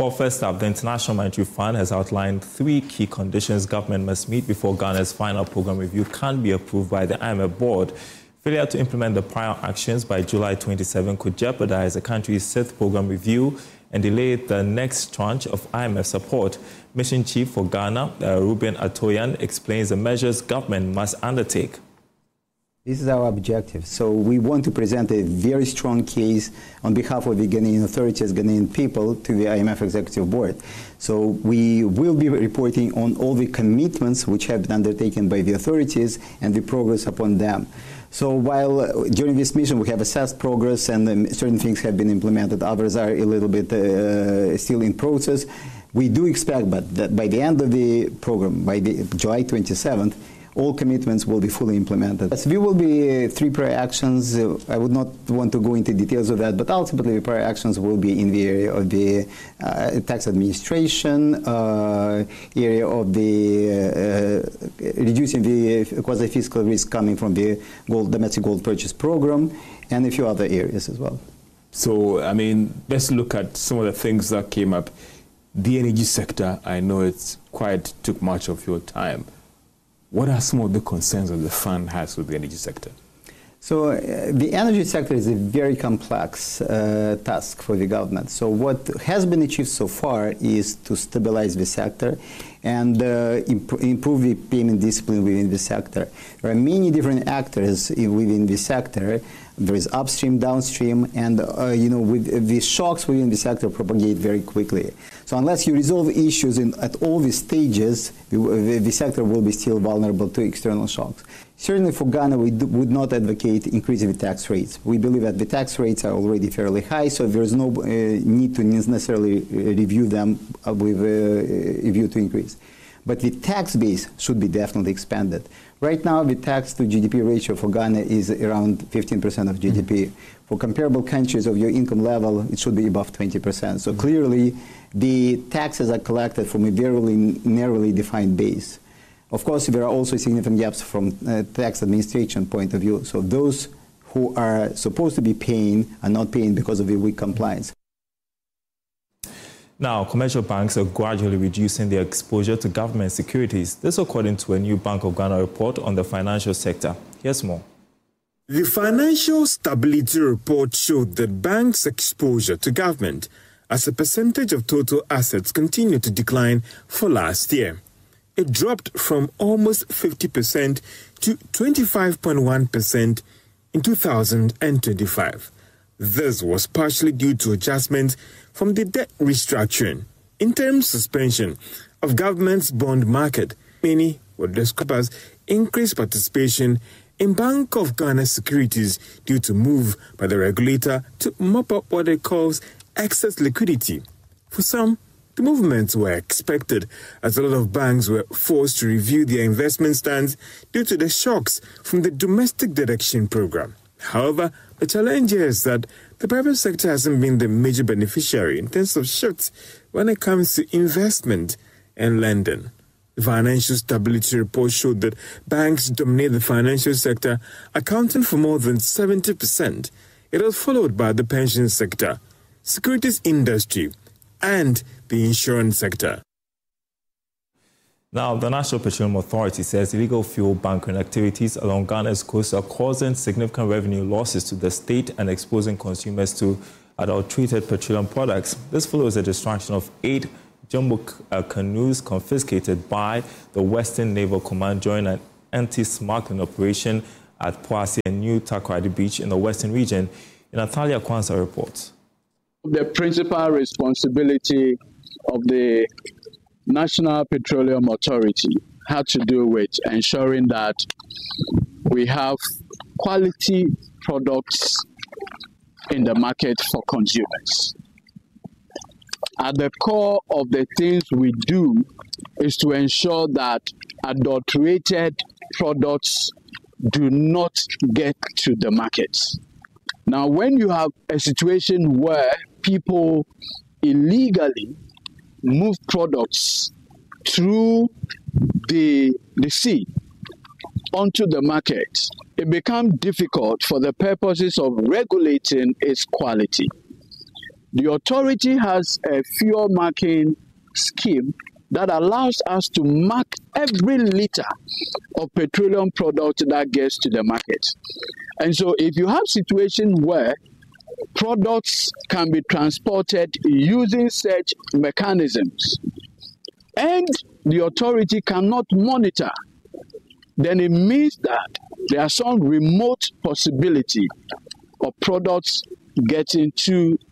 Well, first up, the International Monetary Fund has outlined 3 key conditions government must meet before Ghana's final program review can be approved by the IMF board. Failure to implement the prior actions by July 27 could jeopardize the country's 6th program review and delay the next tranche of IMF support. Mission Chief for Ghana, Ruben Atoyan, explains the measures government must undertake. This is our objective. So we want to present a very strong case on behalf of the Ghanaian authorities, Ghanaian people, to the IMF Executive Board. So we will be reporting on all the commitments which have been undertaken by the authorities and the progress upon them. So while during this mission we have assessed progress and certain things have been implemented, others are a little bit still in process, we do expect that by the end of the program, by the July 27th, all commitments will be fully implemented. So there will be 3 prior actions. I would not want to go into details of that, but ultimately the prior actions will be in the area of the tax administration, area of the reducing the quasi-fiscal risk coming from the domestic gold purchase program, and a few other areas as well. So, I mean, let's look at some of the things that came up. The energy sector, I know it quite took much of your time. What are some of the concerns that the fund has with the energy sector? So the energy sector is a very complex task for the government. So what has been achieved so far is to stabilize the sector and improve the payment discipline within the sector. There are many different actors within the sector. There is upstream, downstream, and with the shocks within the sector propagate very quickly. So unless you resolve issues at all the stages, the sector will be still vulnerable to external shocks. Certainly for Ghana, we would not advocate increasing the tax rates. We believe that the tax rates are already fairly high, so there is no need to necessarily review them with a view to increase. But the tax base should be definitely expanded. Right now, the tax to GDP ratio for Ghana is around 15% of GDP. For comparable countries of your income level, it should be above 20%. So clearly, the taxes are collected from a very narrowly defined base. Of course, there are also significant gaps from tax administration point of view. So those who are supposed to be paying are not paying because of the weak compliance. Now, commercial banks are gradually reducing their exposure to government securities. This according to a new Bank of Ghana report on the financial sector. Here's more. The Financial Stability Report showed that banks' exposure to government as a percentage of total assets continued to decline for last year. It dropped from almost 50% to 25.1% in 2025. This was partially due to adjustments from the debt restructuring, interim suspension of government's bond market. Many would describe as increased participation in Bank of Ghana securities due to move by the regulator to mop up what it calls excess liquidity. For some, the movements were expected as a lot of banks were forced to review their investment stance due to the shocks from the domestic deduction program. However, the challenge is that the private sector hasn't been the major beneficiary in terms of shifts when it comes to investment and lending. The Financial Stability Report showed that banks dominate the financial sector, accounting for more than 70%. It was followed by the pension sector, securities industry, and the insurance sector. Now, the National Petroleum Authority says illegal fuel bunkering activities along Ghana's coast are causing significant revenue losses to the state and exposing consumers to adulterated petroleum products. This follows the destruction of 8 jumbo canoes confiscated by the Western Naval Command during an anti-smuggling operation at Poase and New Takoradi Beach in the Western region. Natalia Kwanzaa reports. The principal responsibility of the National Petroleum Authority had to do with ensuring that we have quality products in the market for consumers. At the core of the things we do is to ensure that adulterated products do not get to the markets. Now, when you have a situation where people illegally move products through the sea onto the market, it becomes difficult for the purposes of regulating its quality. The authority has a fuel marking scheme that allows us to mark every liter of petroleum product that gets to the market. And so if you have situations where products can be transported using such mechanisms and the authority cannot monitor, then it means that there are some remote possibility of products getting to